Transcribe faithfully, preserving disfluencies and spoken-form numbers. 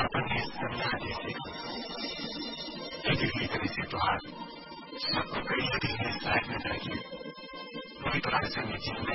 अपन ये सलाह देते एक भीतर से त्योहार सबको कई दिन में साथ में रखिए वही तो राजस्थान में जीवन